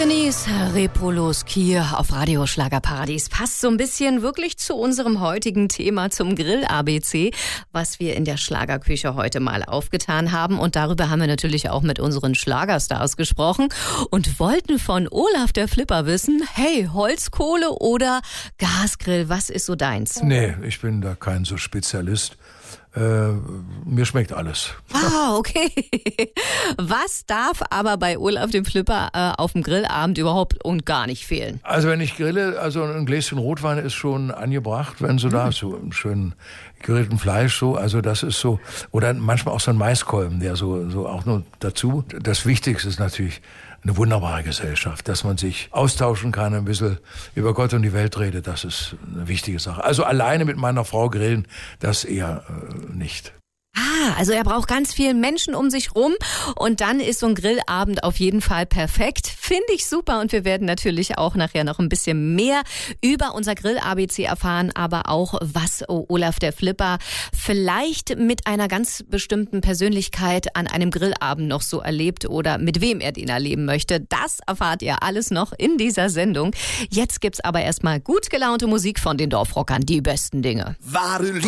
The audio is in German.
Denise Repolos hier auf Radio Schlagerparadies. Passt so ein bisschen wirklich zu unserem heutigen Thema, zum Grill-ABC, was wir in der Schlagerküche heute mal aufgetan haben. Und darüber haben wir natürlich auch mit unseren Schlagerstars gesprochen und wollten von Olaf der Flipper wissen, hey, Holzkohle oder Gasgrill, was ist so deins? Nee, ich bin da kein so Spezialist. Mir schmeckt alles. Ah, okay. Was darf aber bei Olaf dem Flipper auf dem Grillabend überhaupt und gar nicht fehlen? Also wenn ich grille, also ein Gläschen Rotwein ist schon angebracht, wenn so da so im schönen gegrillten Fleisch so, also das ist so, oder manchmal auch so ein Maiskolben, der so auch nur dazu. Das Wichtigste ist natürlich eine wunderbare Gesellschaft, dass man sich austauschen kann, ein bisschen über Gott und die Welt redet, das ist eine wichtige Sache. Also alleine mit meiner Frau grillen, das eher nicht. Ah, also er braucht ganz viele Menschen um sich rum und dann ist so ein Grillabend auf jeden Fall perfekt. Finde ich super und wir werden natürlich auch nachher noch ein bisschen mehr über unser Grill-ABC erfahren, aber auch, was Olaf der Flipper vielleicht mit einer ganz bestimmten Persönlichkeit an einem Grillabend noch so erlebt oder mit wem er den erleben möchte. Das erfahrt ihr alles noch in dieser Sendung. Jetzt gibt's aber erstmal gut gelaunte Musik von den Dorfrockern, die besten Dinge.